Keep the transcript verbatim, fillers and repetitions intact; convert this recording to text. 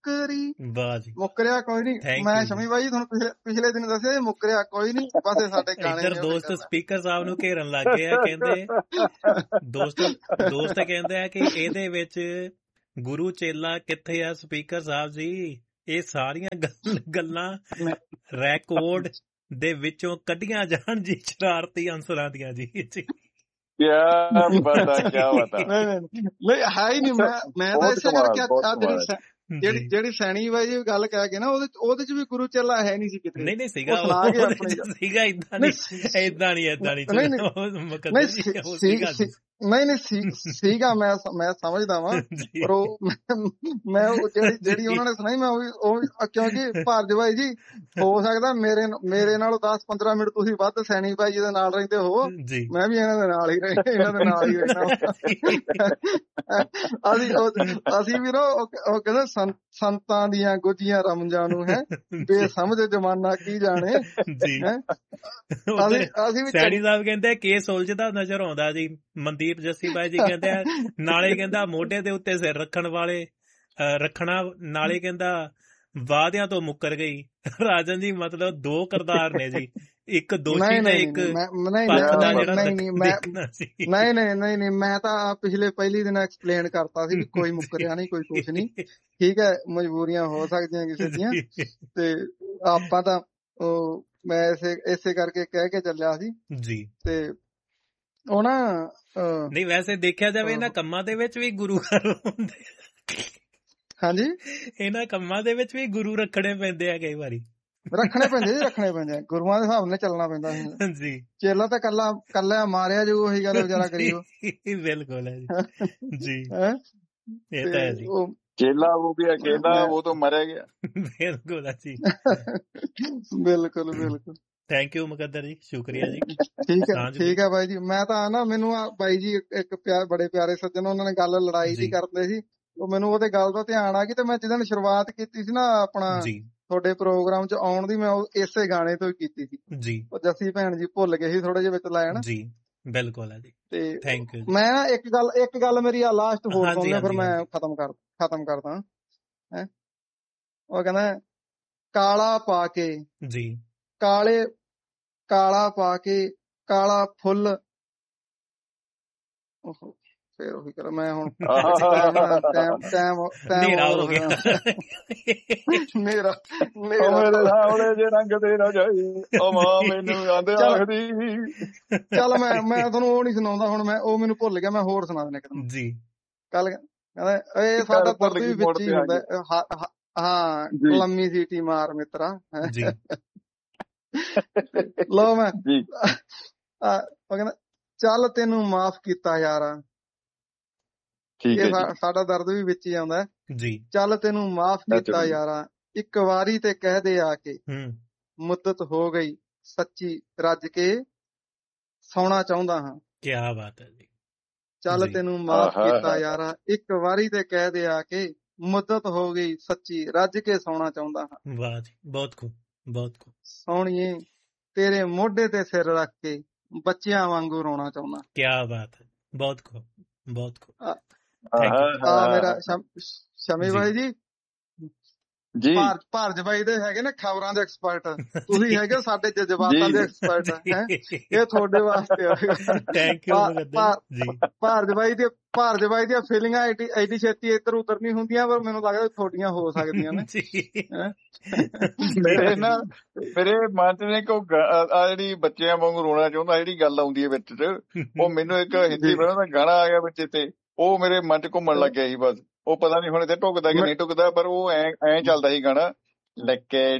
ਮੁੱਕਰੀ ਵਾਹ ਜੀ, ਮੁੱਕਰਿਆ ਕੋਈ ਨੀ। Thank ਮੈਂ you ਜੀ। ਸ਼ਮੀ ਬਾਈ ਤੁਹਾਨੂੰ ਪਿਛਲੇ ਪਿਛਲੇ ਦਿਨ ਦੱਸਿਆ ਮੁੱਕਰਿਆ ਕੋਈ ਨੀ, ਬਸ ਇਹ ਸਾਡੇ ਗਾਣੇ ਇੱਧਰ ਨੇ ਦੋਸਤ ਉਹਦੇ ਸਪੀਕਰ ਸਾਹਿਬ ਨੂੰ ਘੇਰਨ ਲੱਗ ਗਏ ਆ, ਕਹਿੰਦੇ ਦੋਸਤ ਦੋਸਤ ਕਹਿੰਦੇ ਆ ਕਿ ਇਹਦੇ ਵਿੱਚ ਗੁਰੂ ਚੇਲਾ ਕਿੱਥੇ ਆ ਸਪੀਕਰ ਸਾਹਿਬ ਜੀ, ਇਹ ਸਾਰੀਆਂ ਗੱਲ- ਗੱਲਾਂ ਮੈਂ- ਰੈਕੋਰਡ ਦੇ ਵਿੱਚੋਂ ਕੱਢੀਆਂ ਜਾਣ ਜੀ, ਸ਼ਰਾਰਤੀ ਅੰਸਰਾਂ ਦੀਆਂ ਜੀ ਜੀ ਕਿਆ ਪਤਾ ਕਿਆ ਪਤਾ। ਨਹੀਂ ਨਹੀਂ ਨਹੀਂ ਹੈ ਹੀ ਨਹੀਂ। ਮੈਂ ਮੈਂ ਤਾਂ ਬਹੁਤ ਇਸੇ ਕਮਾਲ, ਕਰਕੇ ਬਹੁਤ ਆ ਜਿਹੜੀ ਕਮਾਲ। ਸੈ- ਜਿਹੜੀ ਜੀ। ਜਿਹੜੀ ਸੈਣੀ ਬਾਈ ਜੀ ਗੱਲ ਕਹਿ ਕੇ ਨਾ ਉਹਦੇ ਉਹਦੇ ਚ ਵੀ ਗੁਰੂ ਚੇਲਾ ਹੈ ਨਹੀਂ ਸੀ ਕਿਤੇ। ਨਹੀਂ ਨਹੀਂ ਸੀਗਾ, ਉਹ ਸੁਣਾ ਕੇ ਉਹਦੇ ਆਪਣੀ ਚ ਸੀਗਾ, ਏਦਾਂ ਨਹੀਂ ਨਹੀਂ ਏਦਾਂ ਨਹੀਂ ਏਦਾਂ ਨਹੀਂ ਨਹੀਂ ਨਹੀਂ ਚਲੋ ਮੁਕੱਦਰ ਨਹੀਂ ਜੀ, ਸੀ- ਉਹ ਸੀ- ਸੀਗਾ ਸੀ- ਨਹੀਂ ਨਹੀਂ ਸੀ- ਸੀਗਾ ਮੈਂ ਸ- ਮੈਂ ਸਮਝਦਾ ਵਾਂ, ਜੀ ਪਰ ਉਹ ਮੈਂ- ਮੈਂ ਉਹ ਜਿਹੜੀ ਜਿਹੜੀ ਉਹਨਾਂ ਨੇ ਸੁਣਾਈ ਮੈਂ ਉਹ ਵੀ- ਉਹ ਵੀ- ਕਿਉਂਕਿ ਭਾਰਜ ਬਾਈ ਜੀ ਹੋ ਸਕਦਾ ਮੇਰੇ ਮੇਰੇ ਨਾਲੋਂ ਦਸ ਪੰਦਰਾਂ ਮਿੰਟ ਤੁਸੀਂ ਵੱਧ ਸੈਣੀ ਬਾਈ ਜੀ ਦੇ ਨਾਲ ਰਹਿੰਦੇ ਹੋ, ਜੀ ਮੈਂ ਵੀ ਇਹਨਾਂ ਦੇ ਨਾਲ ਹੀ ਰਹਿ ਇਹਨਾਂ ਦੇ ਨਾਲ ਹੀ ਰਹਿਣਾ। ਅਸੀਂ ਉਹ- ਅਸੀਂ ਵੀ ਨਾ ਉਹ ਉਹ ਕਹਿੰਦੇ ਸੰ- ਸੰਤਾਂ ਦੀਆਂ ਗੁੱਜੀਆਂ ਰਮਜਾਂ ਨੂੰ ਹੈ ਬੇਸਮਝ ਜਮਾਨਾ ਕੀ ਜਾਣੇ ਜੀ ਹੈ। ਉੱਧਰ ਅਸੀਂ ਅਸੀਂ ਵੀ ਸੈਣੀ ਸਾਹਿਬ ਕਹਿੰਦੇ ਕੇਸ ਉਲਝਦਾ ਨਜ਼ਰ ਆਉਂਦਾ ਜੀ। ਮਨਦੀਪ ਜੱਸੀ ਬਾਈ ਜੀ ਕਹਿੰਦੇ ਆ ਨਾਲੇ ਕਹਿੰਦਾ ਮੋਢੇ ਦੇ ਉੱਤੇ ਸਿਰ ਰੱਖਣ ਵਾਲੇ ਅਹ ਰੱਖਣਾ, ਨਾਲੇ ਕਹਿੰਦਾ ਵਾਅਦਿਆਂ ਤੋਂ ਮੁੱਕਰ ਗਈ। ਰਾਜਨ ਜੀ ਮਤਲਬ ਦੋ ਕਿਰਦਾਰ ਨੇ ਜੀ, ਇੱਕ ਦੋਸ਼ੀ ਨਹੀਂ ਤੇ ਨਹੀਂ ਇੱਕ ਨਹੀਂ, ਮੈਂ ਨਹੀਂ ਪੱਖ ਦਾ ਨਹੀਂ ਜਿਹੜਾ ਨਹੀਂ ਨਹੀਂ ਮੈਂ ਦੇਖਣਾ ਸੀ। ਨਹੀਂ ਨਹੀਂ ਨਹੀਂ ਨਹੀਂ ਮੈਂ ਤਾਂ ਪਿਛਲੇ ਪਹਿਲੀ ਦਿਨ ਐਕਸਪਲੇਨ ਕਰਤਾ ਸੀ ਵੀ ਕੋਈ ਮੁੱਕਰਿਆ ਨਹੀਂ, ਕੋਈ ਕੁਛ ਨਹੀਂ, ਠੀਕ ਹੈ। ਮਜਬੂਰੀਆਂ ਹੋ ਸਕਦੀਆਂ ਕਿਸੇ ਦੀਆਂ, ਤੇ ਆਪਾਂ ਤਾਂ ਉਹ ਮੈਂ ਇਸੇ ਇਸੇ ਕਰਕੇ ਕਹਿ ਕੇ ਚੱਲਿਆ ਸੀ। ਜੀ ਤੇ ਉਹ ਨਾ ਅਹ, ਨਹੀਂ ਵੈਸੇ ਦੇਖਿਆ ਜਾਵੇ ਇਹਨਾਂ ਕੰਮਾਂ ਦੇ ਵਿੱਚ ਵੀ ਗੁਰੂ ਘਰ ਹੁੰਦੇ, ਹਾਂਜੀ ਇਹਨਾਂ ਕੰਮਾਂ ਦੇ ਵਿੱਚ ਵੀ ਗੁਰੂ ਰੱਖਣੇ ਪੈਂਦੇ ਆ ਕਈ ਵਾਰੀ ਰੱਖਣੇ ਪੈਂਦੇ ਜੀ, ਰੱਖਣੇ ਪੈਂਦੇ ਆ। ਗੁਰੂਆਂ ਦੇ ਹਿਸਾਬ ਨਾਲ ਚੱਲਣਾ ਪੈਂਦਾ ਸੀ। ਜੀ। ਚੇਲਾ ਤਾਂ ਕੱਲਾ ਕੱਲਾ ਮਾਰਿਆ ਜੋ ਉਹੀ ਗੱਲ ਵਿਚਾਰਾ ਕਰੀਬ ਬਿਲਕੁਲ ਹੈ ਜੀ ਜੀ ਹੈ। ਇਹ ਤਾਂ ਹੈ ਜੀ, ਉਹ ਚੇਲਾ ਉਹ ਵੀ ਅਕੇਲਾ, ਉਹ ਤਾਂ ਮਰਿਆ ਗਿਆ। ਬਿਲਕੁਲ ਹੈ ਜੀ। ਬਿਲਕੁਲ ਬਿਲਕੁਲ ਥੈਂਕ ਯੂ ਮੁਕੱਦਰ ਜੀ, ਸ਼ੁਕਰੀਆ ਜੀ। ਠੀਕ ਹੈ ਠੀਕ ਹੈ ਬਾਈ ਜੀ। ਮੈਂ ਤਾਂ ਨਾ ਮੈਨੂੰ ਆ ਬਾਈ ਜੀ ਇੱਕ ਪਿਆਰ ਬੜੇ ਪਿਆਰੇ ਸੱਜਣ, ਉਹਨਾਂ ਨੇ ਗੱਲ ਲੜਾਈ ਦੀ ਕਰਦੇ ਸੀ, ਉਹ ਮੈਨੂੰ ਉਹਦੇ ਗੱਲ ਦਾ ਧਿਆਨ ਆ ਗਈ। ਤੇ ਮੈਂ ਜਿੱਦਣ ਸ਼ੁਰੂਆਤ ਕੀਤੀ ਸੀ ਨਾ ਆਪਣਾ ਜੀ ਤੁਹਾਡੇ ਪ੍ਰੋਗਰਾਮ 'ਚ ਆਉਣ ਦੀ, ਮੈਂ ਉਹ ਇਸੇ ਗਾਣੇ ਤੋਂ ਹੀ ਕੀਤੀ ਸੀ। ਜੀ ਉਹ ਜੱਸੀ ਭੈਣ ਜੀ ਭੁੱਲ ਗਏ ਸੀ ਥੋੜੇ ਜਿਹੇ ਵਿੱਚ ਲੈਣ। ਜੀ ਬਿਲਕੁਲ ਹੈ ਜੀ। ਤੇ ਥੈਂਕ ਯੂ। ਮੈਂ ਨਾ ਇੱਕ ਗੱਲ ਇੱਕ ਗੱਲ ਮੇਰੀ ਆ ਲਾਸਟ ਹੋਰ ਹਾਂਜੀ, ਸੁਣ ਲਿਆ, ਫਿਰ ਹਾਂਜੀ, ਮੈਂ ਹਾਂਜੀ। ਖਤਮ ਕਰ ਖਤਮ ਕਰਦਾ ਹੈ। ਉਹ ਕਹਿੰਦਾ ਕਾਲਾ ਪਾ ਕੇ ਜੀ ਕਾਲੇ ਕਾਲਾ ਪਾ ਕੇ ਕਾਲਾ ਫੁੱਲ, ਓਹੋ ਫੇਰ ਉਹੀ ਕਰ ਮੈਂ ਹੁਣ ਟਾਈਮ ਟਾਈਮ ਹਨੇਰਾ ਹੋ ਗਿਆ। ਮੇਰਾ ਉਹ ਮੇਰੇ ਸਾਹਮਣੇ ਜੇ ਰੰਗ ਤੇ ਨਾ ਜਾਈ, ਉਹ ਮਾਂ ਮੈਨੂੰ ਆਂਦੇ ਆਖਦੀ। ਚੱਲ ਮੈਂ ਮੈਂ ਤੁਹਾਨੂੰ ਉਹ ਨਹੀਂ ਸੁਣਾਉਂਦਾ ਹੁਣ, ਮੈਂ ਉਹ ਮੈਨੂੰ ਭੁੱਲ ਗਿਆ। ਮੈਂ ਹੋਰ ਸੁਣਾ ਦਿੰਦਾ ਇੱਕ ਜੀ ਕੱਲ ਕਹਿੰਦਾ ਇਹ ਸਾਡਾ ਦਰਦ ਵੀ ਵਿੱਚ ਹੀ ਹੁੰਦਾ। ਹਾਂ ਹਾਂ ਲੰਮੀ ਸੀਟੀ ਮਾਰ ਮਿੱਤਰਾ ਜੀ ਲਓ ਮੈਂ ਜੀ ਉਹ ਕਹਿੰਦਾ ਚੱਲ ਤੈਨੂੰ ਮਾਫ ਕੀਤਾ ਯਾਰਾ, ਠੀਕ ਹੈ ਇਹ ਜੀ। ਸਾਡਾ ਦਰਦ ਵੀ ਵਿੱਚ ਹੀ ਆਉਂਦਾ। ਜੀ ਚੱਲ ਤੈਨੂੰ ਮਾਫ ਕੀਤਾ ਯਾਰਾ, ਇੱਕ ਵਾਰੀ ਤੇ ਕਹਿ ਦੇ ਆ ਕੇ ਹੂੰ ਮੁੱਦਤ ਹੋ ਗਈ ਸੱਚੀ, ਰੱਜ ਕੇ ਸੌਣਾ ਚਾਹੁੰਦਾ ਹਾਂ। ਕੀ ਬਾਤ ਹੈ ਜੀ। ਚੱਲ ਜੀ। ਤੈਨੂੰ ਮਾਫ ਆਹਾ। ਕੀਤਾ ਯਾਰਾ, ਇੱਕ ਵਾਰੀ ਤੇ ਕਹਿ ਦੇ ਆ ਕੇ ਮੁੱਦਤ ਹੋ ਗਈ ਸੱਚੀ, ਰੱਜ ਕੇ ਸੌਣਾ ਚਾਹੁੰਦਾ ਹਾਂ। ਵਾਹ ਜੀ, ਬਹੁਤ ਖੂਬ ਬਹੁਤ ਖੂਬ। ਸੋਹਣੀਏ ਤੇਰੇ ਮੋਢੇ ਤੇ ਸਿਰ ਰੱਖ ਕੇ ਬੱਚਿਆਂ ਵਾਂਗੂ ਰੋਣਾ ਚਾਹੁੰਦਾ। ਕੀ ਬਾਤ ਹੈ, ਬਹੁਤ ਖੂਬ ਬਹੁਤ ਖੂਬ। ਆ ਥੈਂਕ ਯੂ ਆ ਮੇਰਾ ਸ਼ਮ- ਸ਼ਮੀ ਜੀ। ਬਾਈ ਜੀ ਜੀ ਭਾਰ ਭਾਰਜ ਬਾਈ ਦੇ ਹੈਗੇ ਨੇ ਖਬਰਾਂ ਦੇ ਐਕਸਪਰਟ, ਤੁਸੀਂ ਹੈਗੇ ਸਾਡੇ ਜਜ਼ਬਾਤਾਂ ਦੇ ਐਕਸਪਰਟ ਹੈ। ਇਹ ਤੁਹਾਡੇ ਵਾਸਤੇ ਹੋਏਗਾ। ਥੈਂਕ ਯੂ ਮੁਕੱਦਰ ਜੀ। ਭਾਰਜ ਬਾਈ ਦੀ ਭਾਰਜ ਬਾਈ ਦੀਆਂ ਫੀਲਿੰਗਾਂ ਐਡੀ ਐਡੀ ਛੇਤੀ ਇੱਧਰ ਉੱਧਰ ਨਹੀਂ ਹੁੰਦੀਆਂ, ਪਰ ਮੈਨੂੰ ਲੱਗਦਾ ਤੁਹਾਡੀਆਂ ਹੋ ਸਕਦੀਆਂ ਨੇ। ਜੀ ਮੇਰੇ ਨਾ ਮੇਰੇ ਮਨ ਚ ਨੇ ਕੋ ਆ ਜਿਹੜੀ ਬੱਚਿਆਂ ਵਾਂਗੂ ਰੋਣਾ ਚਾਹੁੰਦਾ ਜਿਹੜੀ ਗੱਲ ਆਉਂਦੀ ਹੈ ਵਿੱਚ ਚ, ਉਹ ਮੈਨੂੰ ਇੱਕ ਹਿੰਦੀ ਫਿਲਮ ਦਾ ਗਾਣਾ ਆ ਗਿਆ ਵਿੱਚ ਤੇ, ਉਹ ਮੇਰੇ ਮਨ ਚ ਘੁੰਮਣ ਲੱਗ ਗਿਆ ਸੀ। ਬਸ ਉਹ ਪਤਾ ਨਹੀਂ ਹੁਣ ਇੱਥੇ ਢੁਕਦਾ ਕਿ ਨਹੀਂ ਢੁਕਦਾ, ਪਰ ਉਹ ਐ ਐ ਚੱਲਦਾ ਸੀ ਗਾਣਾ, ਲੱਕੇ